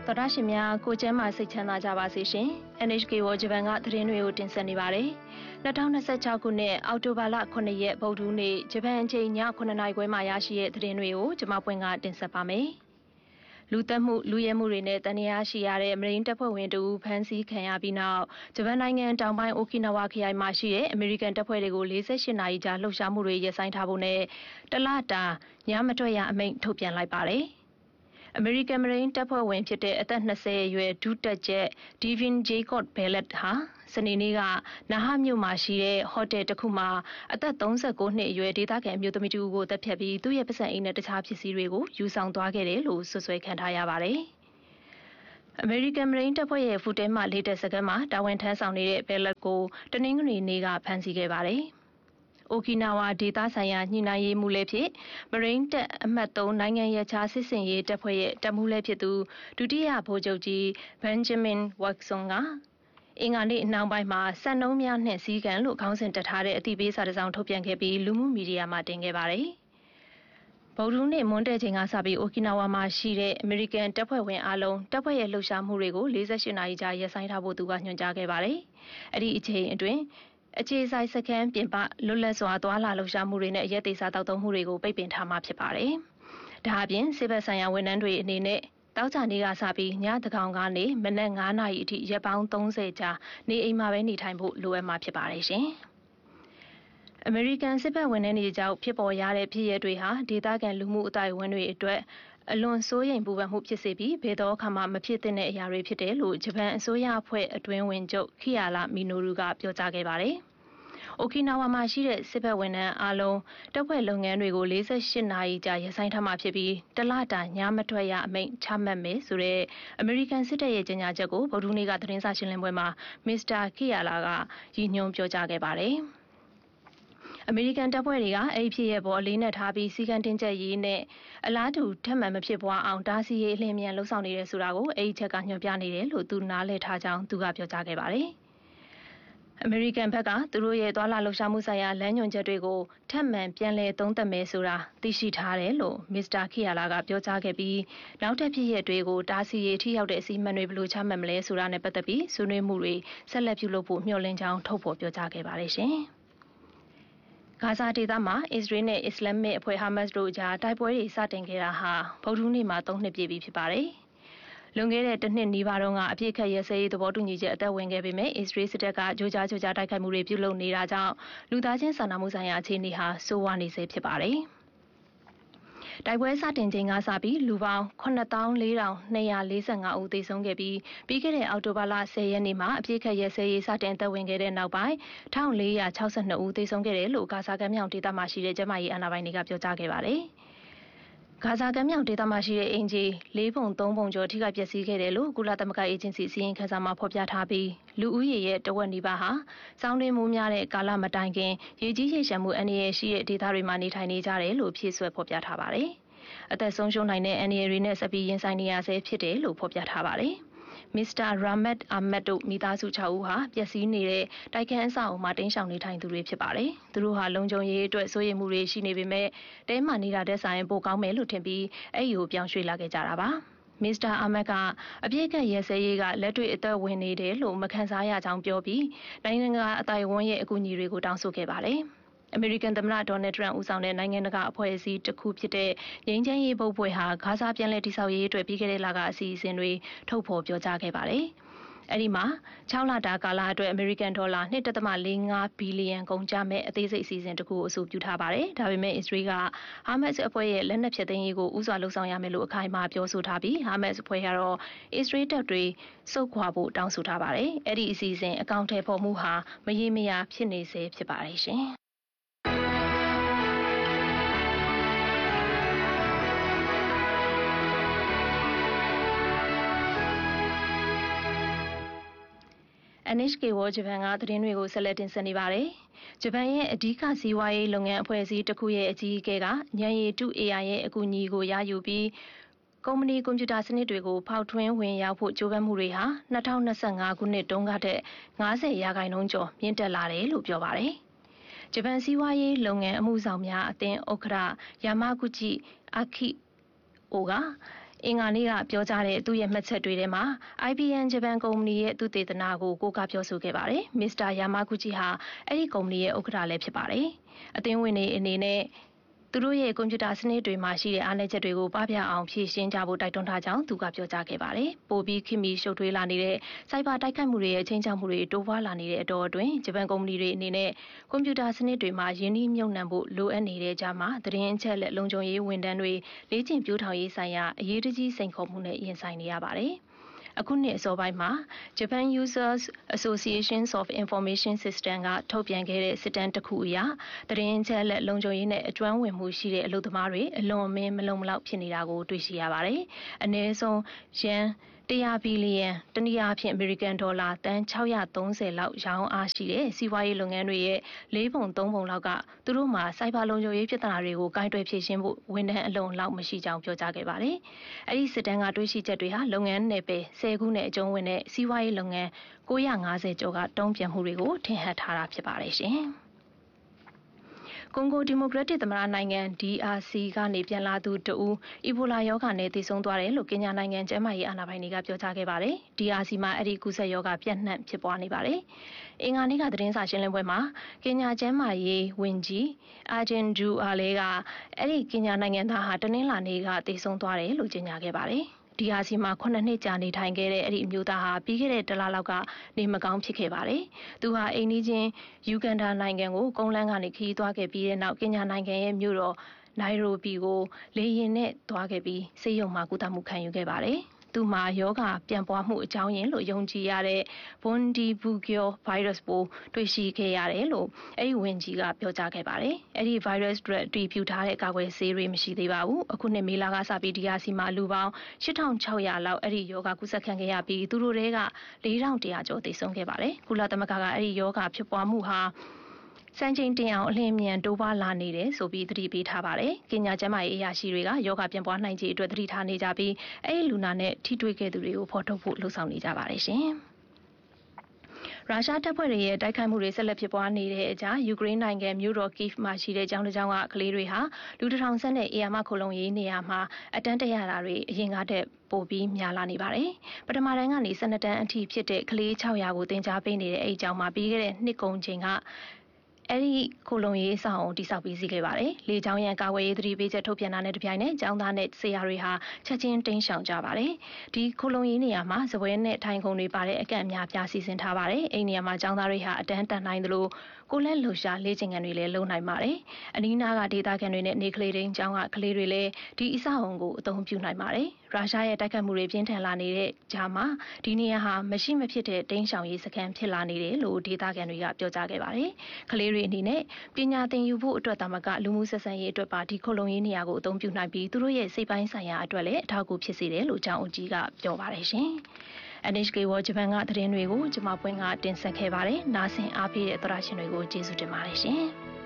သောတာရှင်များကိုကျမ်းမာစိတ်ချမ်းသာကြပါစေရှင် NHK World Japan ကသတင်းတွေကိုတင်ဆက်နေပါတယ်2026ခုနှစ်အောက်တိုဘာလ9ရက်ဗုဒ္ဓဟူးနေ့ဂျပန်အချိန်ည9:00နာရီခွဲမှာရရှိတဲ့သတင်းတွေကိုကျွန်မပွင့်ကတင်ဆက်ပါမယ်လူသက်မှုလူရဲမှုတွေနဲ့တန်ရာရှိရတဲ့မရင်းတပ်ဖွဲ့ဝင်တို့ဖမ်းဆီးခံရပြီးနောက်ဂျပန်နိုင်ငံတောင်ပိုင်းအိုကီနာဝါခရိုင်မှာရှိတဲ့အမေရိကန်တပ်ဖွဲ့တွေကို48နာရီကြာလှုပ်ရှားမှုတွေရပ်ဆိုင်းထားဖို့နဲ့တလတာညမထွက်ရအမိန့်ထုတ်ပြန်လိုက်ပါတယ်အမေရိကန်မရင်းတပ်ဖွဲ့ဝင်ဖြစ်တဲ့အသက်20အရွယ်ဒုတက်ဂျက် Devin Jacob Bellet ဟာစနေနေ့ကနာဟမြို့မှာရှိတဲ့ဟိုတယ်တစ်ခုမှာအသက်39နှစ်အရွယ်ဒေသခံအမျိုးသမီးတူကိုတပ်ဖြတ်ပြီးသူ့ရဲ့ပစံအိမ်နဲ့တခြားပစ္စည်းတွေကိုယူဆောင်သွားခဲ့တယ်လို့ဆွဆွဲခံထားရပါတယ်။အမေရိကန်မရင်းတပ်ဖွဲ့ရဲ့ဖူတဲမှလေးတပ်စခန်းမှာတာဝန်ထမ်းဆောင်နေတဲ့ Bellet ကိုတနင်္ဂနွေနေ့ကဖမ်းဆီးခဲ့ပါတယ်။အိုကီနာဝါဒေသဆိုင်ရာညှိနှိုင်းရေးမှူးလည်းဖြစ်မရင်းတပ်အမှတ်3နိုင်ငံရေးခြားစစ်စင်ရေးတပ်ဖွဲ့ရဲ့တပ်မှူးလည်းဖြစ်သူဒုတိယဗိုလ်ချုပ်ကြီး Benjamin Watson ကအင်္ဂါနေ့အနောက်ပိုင်းမှာစံနှုန်းများနှင့်စည်းကမ်းလို့ခေါင်းစဉ်တက်ထားတဲ့အသိပေးစာတစ်စောင်ထုတ်ပြန်ခဲ့ပြီးလူမှုမီဒီယာမှာတင်ခဲ့ပါတယ်။ဗုဒ္ဓဟူးနေ့မွန်းတည့်ချိန်ကစပြီးအိုကီနာဝါမှာရှိတဲ့အမေရိကန်တပ်ဖွဲ့ဝင်အလုံးတပ်ဖွဲ့ရဲ့လှုပ်ရှားမှုတွေကို48နာရီကြာရပ်ဆိုင်းထားဖို့သူကညွှန်ကြားခဲ့ပါတယ်။အဲ့ဒီအချိန်အတွင်းအခြေဆိုင်စခန်းပြင်ပလွတ်လပ်စွာသွားလာလှုပ်ရှားမှုတွေနဲ့အရက်သေးစားတောက်သုံးမှုတွေကိုပိတ်ပင်ထားမှာဖြစ်ပါတယ်။ဒါအပြင်စစ်ဘက်ဆိုင်ရာဝန်ထမ်းတွေအနေနဲ့တောက်ကြနေ့ကစပြီးညတကောင်ကနေမနက်9နာရီအထိရက်ပေါင်း30ကြာနေအိမ်မှာပဲနေထိုင်ဖို့လိုအပ်မှာဖြစ်ပါတယ်ရှင်။အမေရိကန်စစ်ဘက်ဝန်ထမ်းတွေကြောင့်ဖြစ်ပေါ်ရတဲ့ဖြစ်ရပ်တွေဟာဒေသခံလူမှုအတိုင်းအဝန်တွေအတွက်အလွန်စိုးရိမ်ပူပန်မှုဖြစ်စေပြီးဘယ်တော့အခါမှမဖြစ်တဲ့အရာတွေဖြစ်တယ်လို့ဂျပန်အစိုးရအဖွဲ့အတွင်းဝင်ချုပ်ခိယာလာမီနိုရူကပြောကြားခဲ့ပါတယ်။အိုကီနာဝါမှာရှိတဲ့စစ်ဘက်ဝန်ထမ်းအားလုံးတပ်ဖွဲ့လုပ်ငန်းတွေကို48နာရီကြာရပ်ဆိုင်းထားမှာဖြစ်ပြီးတလတာညမထွက်ရအမိန့်ချမှတ်မယ်ဆိုတဲ့အမေရိကန်စစ်တပ်ရဲ့ကြေညာချက်ကိုဗုဒ္ဓဟူးနေ့ကသတင်းစာရှင်းလင်းပွဲမှာမစ္စတာခိယာလာကရည်ညွှန်းပြောကြားခဲ့ပါတယ်။အမေရိကန်တပ်ဖွဲ့တွေကအဲ့ဒီဖြစ်ရဲ့ပေါ်အလေးနဲ့ထားပြီးစီကံတင်ချက်ရေးနဲ့အလားတူထပ်မံမဖြစ်ပွားအောင်တားဆီးရေးအလင်းမြန်လှုံ့ဆော်နေတယ်ဆိုတာကိုအဲ့ဒီချက်ကညွှန်ပြနေတယ်လို့သူနားလည်ထားကြောင်းသူကပြောကြားခဲ့ပါတယ်။အမေရိကန်ဘက်ကသူတို့ရဲ့သွာလာလှုပ်ရှားမှုဆိုင်ရာလမ်းညွှန်ချက်တွေကိုထပ်မံပြန်လည်သုံးသပ်မယ်ဆိုတာသိရှိထားတယ်လို့မစ္စတာခိယာလာကပြောကြားခဲ့ပြီးနောက်ထပ်ဖြစ်ရပ်တွေကိုတားဆီးရေးထိရောက်တဲ့အစီအမံတွေဘယ်လိုချမှတ်မလဲဆိုတာနဲ့ပတ်သက်ပြီးဆွေးနွေးမှုတွေဆက်လက်ပြုလုပ်ဖို့မျှော်လင့်ကြောင်းထုတ်ဖော်ပြောကြားခဲ့ပါတယ်ရှင်။ဂါဇာဒေသမှာအစ္စရေးနဲ့အစ္စလာမစ်အဖွဲ့ဟာမတ်စ်တို့ကြားတိုက်ပွဲတွေစတင်ခဲ့တာဟာဗုဒ္ဓဟူးနေ့မှာ3နှစ်ပြည့်ပြီဖြစ်ပါတယ်။လွန်ခဲ့တဲ့တစ်နှစ်နီးပါးတုန်းကအပြစ်ခတ်ရဲစဲရေးသဘောတူညီချက်အသက်ဝင်ခဲ့ပေမဲ့အစ္စရေးစစ်တပ်ကကြိုးကြားတိုက်ခိုက်မှုတွေပြုလုပ်နေတာကြောင့်လူသားချင်းစာနာမှုဆိုင်ရာအခြေအနေဟာဆိုးဝါးနေဆဲဖြစ်ပါတယ်။တိုက်ပွဲစတင်ချိန်ကစပြီးလူပေါင်း94,245ဦးသေဆုံးခဲ့ပြီးခဲ့တဲ့အောက်တိုဘာလ10ရက်နေ့မှာအပြစ်ခတ်ရဲစဲရေးစတင်သက်ဝင်ခဲ့တဲ့နောက်ပိုင်း1462ဦးသေဆုံးခဲ့တယ်လို့ဂါဇာကမ်းမြောင်ဒေသမှာရှိတဲ့ကျန်းမာရေးအာဏာပိုင်တွေကပြောကြားခဲ့ပါတယ်။ဂါဇာကမ်းမြောင်ဒေသမှာရှိတဲ့အင်ဂျီ4ပုံ3ပုံကျော်ထိခိုက်ပျက်စီးခဲ့တယ်လို့ကုလသမဂ္ဂအေဂျင်စီစီရင်ခန်းစာမှာဖော်ပြထားပြီးလူဦးရေရဲ့တဝက်နီးပါးဟာစောင်းတွင်းမိုးများတဲ့ကာလမတိုင်ခင်ရေကြီးရေရှမ်းမှုအန္တရာယ်ရှိတဲ့ဒေသတွေမှာနေထိုင်နေကြတယ်လို့ဖြည့်ဆွဲဖော်ပြထားပါတယ်။အသက်ဆုံးရှုံးနိုင်တဲ့အန္တရာယ်တွေနဲ့ဆက်ပြီးရင်ဆိုင်နေရဆဲဖြစ်တယ်လို့ဖော်ပြထားပါတယ်။မစ္စတာရာမတ်အာမတ်တို့မိသားစု6ဦးဟာပျက်စီးနေတဲ့တိုက်ခန်းအဆောက်အအုံမှာတင်းရှောင်နေထိုင်သူတွေဖြစ်ပါတယ်။သူတို့ဟာလုံခြုံရေးအတွက်စိုးရိမ်မှုတွေရှိနေပေမဲ့တဲမှနေတာတဲ့ဆိုင်ပိုကောင်းမယ်လို့ထင်ပြီးအဲ့ဒီကိုပြောင်းရွှေ့လာခဲ့ကြတာပါ။မစ္စတာအာမတ်ကအပြစ်ကတ်ရဲစဲရေးကလက်တွေ့အသက်ဝင်နေတယ်လို့မခံစားရကြောင်းပြောပြီးနိုင်ငံကအတိုင်းအဝန်ရဲ့အကူအညီတွေကိုတောင်းဆိုခဲ့ပါတယ်။အမေရိကန်သမ္မတဒေါ်နယ်ထရန့်ဦးဆောင်တဲ့နိုင်ငံတကာအဖွဲ့အစည်းတစ်ခုဖြစ်တဲ့ငြိမ်းချမ်းရေးဘုတ်ဖွဲ့ဟာဂါဇာပြန်လည်တည်ဆောက်ရေးအတွက်ပြီးခဲ့တဲ့လကအစီအစဉ်တွေထုတ်ဖော်ပြောကြားခဲ့ပါတယ်။အဲ့ဒီမှာ6လတာကာလအတွက်အမေရိကန်ဒေါ်လာ1.45ဘီလီယံကုန်ကျမဲ့အသေးစိတ်အစီအစဉ်တစ်ခုကိုအဆိုပြုထားပါတယ်။ဒါပေမဲ့အစ္စရေးကဟာမတ်စ်အဖွဲ့ရဲ့လက်နက်ဖြတ်သိမ်းရေးကိုဦးစွာလှုံ့ဆော်ရမယ်လို့အခိုင်အမာပြောဆိုထားပြီးဟာမတ်စ်အဖွဲ့ကတော့အစ္စရေးတပ်တွေစုခွာဖို့တောင်းဆိုထားပါတယ်။အဲ့ဒီအစီအစဉ်အကောင့်ထဲပေါ်မှုဟာမရေမရာဖြစ်နေစေဖြစ်ပါတယ်ရှင်။NHK World Japan ကသတင်းတွေကိုဆက်လက်တင်ဆက်နေပါတယ်။ဂျပန်ရဲ့အဓိကစီးပွားရေးလုပ်ငန်းအဖွဲ့အစည်းတစ်ခုရဲ့အကြီးအကဲကဉာဏ်ရည်တု AI ရဲ့အကူအညီကိုရယူပြီးကုမ္ပဏီကွန်ပျူတာစနစ်တွေကိုဖောက်ထွင်းဝင်ရောက်ဖို့ကြိုးပမ်းမှုတွေဟာ2025ခုနှစ်တုန်းကတည်းက50%ကျော်မြင့်တက်လာတယ်လို့ပြောပါတယ်။ဂျပန်စီးပွားရေးလုပ်ငန်းအမှုဆောင်များအသင်းဥက္ကဋ္ဌယာမဂုချိအာခိအိုကအင်္ဂါနေ့ကပြောကြားတဲ့သူ့ရဲ့မှတ်ချက်တွေထဲမှာ IBM ဂျပန်ကုမ္ပဏီရဲ့သူတေသနာကိုကိုးကားပြောဆိုခဲ့ပါတယ်။မစ္စတာယာမာဂူချီဟာအဲ့ဒီကုမ္ပဏီရဲ့ဥက္ကဋ္ဌလည်းဖြစ်ပါတယ်။အသင်းဝင်တွေအနေနဲ့သူတို့ရဲ့ကွန်ပျူတာစနစ်တွေမှာရှိတဲ့အားနည်းချက်တွေကိုပပျောက်အောင်ဖြည့်ရှင်းကြဖို့တိုက်တွန်းထားကြောင်းသူကပြောကြားခဲ့ပါတယ်။ပိုပြီးခင်မီရှုပ်ထွေးလာနေတဲ့စိုက်ဘာတိုက်ခိုက်မှုတွေရဲ့ချိန်ချောက်မှုတွေတိုးပွားလာနေတဲ့အတော်အတွင်းဂျပန်ကုမ္ပဏီတွေအနေနဲ့ကွန်ပျူတာစနစ်တွေမှာယင်းနှိမ့်မြုပ်နှံဖို့လိုအပ်နေတဲ့ကြားမှာသတင်းအချက်အလက်လုံခြုံရေးဝန်ထမ်းတွေလေ့ကျင့်ပြိုးထောင်ရေးဆိုင်ရာအရေးတကြီးစိန်ခေါ်မှုနဲ့ရင်ဆိုင်နေရပါတယ်။အခုနှစ်အစောပိုင်းမှာ Japan Users Associations of Information System ကထုတ်ပြန်ခဲ့တဲ့စစ်တမ်းတစ်ခုအရသတင်းချက်လက်လုံခြုံရေးနဲ့အကျွမ်းဝင်မှုရှိတဲ့အလုပ်သမားတွေအလွန်အမင်းမလုံမလောက်ဖြစ်နေတာကိုတွေ့ရှိရပါတယ်။အနည်းဆုံးယန်100ဘီလီယံတနည်းအားဖြင့်အမေရိကန်ဒေါ်လာတန်630လောက်ရောင်းအားရှိတဲ့စီးပွားရေးလုပ်ငန်းတွေရဲ့4ပုံ3ပုံလောက်ကသူတို့မှာစိုက်ဘာလုံခြုံရေးပြဿနာတွေကိုကိုင်တွယ်ဖြေရှင်းဖို့ဝန်ထမ်းအလုံလောက်မရှိကြောင်းပြောကြားခဲ့ပါတယ်။အဲဒီစစ်တမ်းကတွေးရှိချက်တွေဟာလုပ်ငန်းနယ်ပယ်10ခုနဲ့အကျုံးဝင်တဲ့စီးပွားရေးလုပ်ငန်း950ကျော်ကတုံ့ပြန်မှုတွေကိုထင်ဟပ်ထားတာဖြစ်ပါတယ်ရှင်။ကွန်ဂိုဒီမိုကရက်တစ်သမ္မတနိုင်ငံ DRC ကနေပြန်လာသူတဦးအီဘိုလာရောဂါနဲ့သေဆုံးသွားတယ်လို့ကင်ညာနိုင်ငံကျန်းမာရေးအာဏာပိုင်တွေကပြောကြားခဲ့ပါတယ်။ DRC မှာအဲ့ဒီကူးစက်ရောဂါပြန့်နှံ့ဖြစ်ပွားနေပါတယ်။အင်္ဂါနေ့ကသတင်းစာရှင်းလင်းပွဲမှာကင်ညာကျန်းမာရေးဝန်ကြီးအာဂျင်ဒူအာလဲကအဲ့ဒီကင်ညာနိုင်ငံသားဟာတနင်္လာနေ့ကသေဆုံးသွားတယ်လို့ကြေညာခဲ့ပါတယ်။ DRC မှာ9နှစ်ကြာနေထိုင်ခဲ့တဲ့အဲ့ဒီအမျိုးသားဟာပြီးခဲ့တဲ့တလလောက်ကနေမကောင်းဖြစ်ခဲ့ပါတယ်။သူဟာအိမ်နီးချင်းယူဂန်ဒါနိုင်ငံကိုကုန်းလန်းကနေခရီးသွားခဲ့ပြီးတဲ့နောက်ကင်ညာနိုင်ငံရဲ့မြို့တော်နိုင်ရိုဘီကိုလေယာဉ်နဲ့သွားခဲ့ပြီးဆေးရုံမှာကုသမှုခံယူခဲ့ပါတယ်။သူမှာယောဂပြန့်ပွားမှုအကြောင်းရင်းလို့ယုံကြည်ရတဲ့ Bundibugyo virus ပိုးတွေ့ရှိခဲ့ရတယ်လို့အဲ့ဒီဝန်ကြီးကပြောကြားခဲ့ပါတယ်။အဲ့ဒီ virus တွေအတည်ပြုထားတဲ့ကာကွယ်ဆေးတွေမရှိသေးပါဘူး။အခုနှစ်မေလကစပြီး DRC မှာလူပေါင်း8600လောက်အဲ့ဒီယောဂကူးစက်ခံခဲ့ရပြီးသူတို့တွေက4100ကျော်သေဆုံးခဲ့ပါတယ်။ကုလသမဂ္ဂကအဲ့ဒီယောဂဖြစ်ပွားမှုဟာစံချိန်တင်အောင်အလင်းမြန်တိုးပွားလာနေတယ်ဆိုပြီးသတိပေးထားပါတယ်။ကင်ညာကျန်းမာရေးအရာရှိတွေကယောဂပြန်ပွားနိုင်ခြေအတွက်သတိထားနေကြပြီးအဲ့ဒီလူနာနဲ့ထိတွေ့ခဲ့သူတွေကိုဖော်ထုတ်ဖို့လှုံ့ဆော်နေကြပါတယ်ရှင်။ရုရှားတပ်ဖွဲ့တွေရဲ့တိုက်ခိုက်မှုတွေဆက်လက်ဖြစ်ပွားနေတဲ့အကြားယူကရိန်းနိုင်ငံမြို့တော်ကိဗ်မှာရှိတဲ့ကျောင်းတစ်ကျောင်းကကလေးတွေဟာလူတစ်ထောင်ဆက်နဲ့အေယာမခိုလုံရေးနေရာမှာအတန်းတက်ရတာတွေအရင်ကတည်းကပိုပြီးများလာနေပါတယ်။ပထမတန်းကနေ12တန်းအထိဖြစ်တဲ့ကလေး600ကိုတင် जा ပေးနေတဲ့အဲ့ဒီကျောင်းမှာပြီးခဲ့တဲ့နှစ်ကုန်ချိန်ကအဲ့ဒီခိုလုံရေးဆောင်တိစောက်ပြီးစီးခဲ့ပါတယ်။လေချောင်းရန်ကာဝယ်ရေးသတိပေးချက်ထုတ်ပြန်တာနဲ့တပြိုင်နက်ကျောင်းသားနဲ့ဆရာတွေဟာချက်ချင်းတိမ်းရှောင်ကြပါတယ်။ဒီခိုလုံရေးနေရာမှာစပွဲနဲ့ထိုင်ခုံတွေပါတဲ့အကန့်အများပြစီစဉ်ထားပါတယ်။အဲ့ဒီနေရာမှာကျောင်းသားတွေဟာအတန်းတက်နိုင်သလိုကိုလက်လှူရှာလေ့ကျင့်ခန်းတွေလည်းလုပ်နိုင်ပါတယ်။အနီးနားကဒေသခံတွေနဲ့နေကလေးတိုင်းကျောင်းကကလေးတွေလည်းဒီအဆောက်အုံကိုအသုံးပြုနိုင်ပါတယ်။ရုရှားရဲ့တိုက်ခတ်မှုတွေပြင်းထန်လာနေတဲ့ကြားမှာဒီနေရာဟာမရှိမဖြစ်တဲ့တိမ်းရှောင်ရေးစခန်းဖြစ်လာနေတယ်လို့ဒေသခံတွေကပြောကြားခဲ့ပါတယ်။ကလေးတွေအနေနဲ့ပညာသင်ယူဖို့အတွက်တာမကလူမှုဆက်ဆံရေးအတွက်ပါဒီခုလုံရေးနေရာကိုအသုံးပြုနိုင်ပြီးသူတို့ရဲ့စိတ်ပိုင်းဆိုင်ရာအတွက်လည်းအထောက်အကူဖြစ်စေတယ်လို့ကျောင်းအကြီးကပြောပါတယ်ရှင်။ NHK World Japan ကသတင်းတွေကိုကျွန်မပွင့်ကတင်ဆက်ခဲ့ပါတယ်။နားဆင်အားပေးတဲ့သရရှင်တွေကိုကျေးဇူးတင်ပါတယ်ရှင်။